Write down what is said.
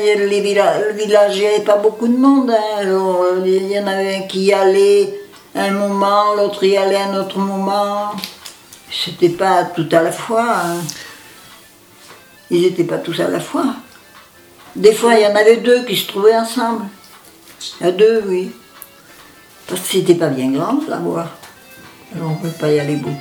Le village, il n'y avait pas beaucoup de monde. Hein. Alors, il y en avait un qui y allait un moment, l'autre y allait un autre moment. C'était pas tout à la fois. Hein. Ils n'étaient pas tous à la fois. Des fois, il y en avait deux qui se trouvaient ensemble. À deux, oui. Parce que c'était pas bien grand, la voie. Alors, on ne peut pas y aller beaucoup.